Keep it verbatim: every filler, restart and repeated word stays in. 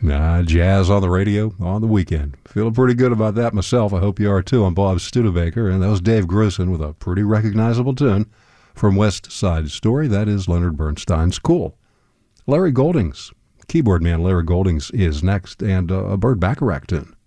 Nah, jazz on the radio on the weekend. Feeling pretty good about that myself. I hope you are too. I'm Bob Studebaker, and that was Dave Grusin with a pretty recognizable tune from West Side Story. That is Leonard Bernstein's Cool. Larry Goldings, keyboard man Larry Goldings, is next, and uh, a Burt Bacharach tune.